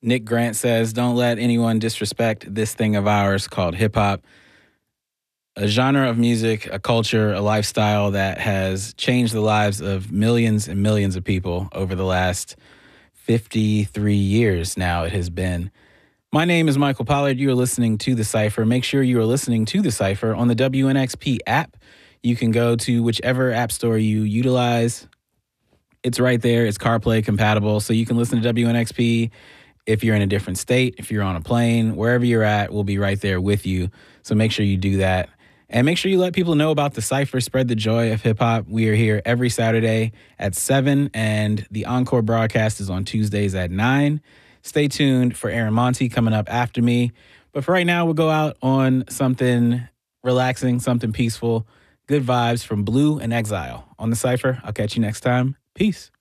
Nick Grant says, don't let anyone disrespect this thing of ours called hip hop. A genre of music, a culture, a lifestyle that has changed the lives of millions and millions of people over the last 53 years now it has been. My name is Michael Pollard. You are listening to The Cypher. Make sure you are listening to The Cypher on the WNXP app. You can go to whichever app store you utilize. It's right there. It's CarPlay compatible, so you can listen to WNXP if you're in a different state, if you're on a plane, wherever you're at, we'll be right there with you. So make sure you do that. And make sure you let people know about The Cypher, spread the joy of hip-hop. We are here every Saturday at 7, and the encore broadcast is on Tuesdays at 9. Stay tuned for Aaron Monty coming up after me. But for right now, we'll go out on something relaxing, something peaceful. Good vibes from Blue and Exile on The Cypher. I'll catch you next time. Peace.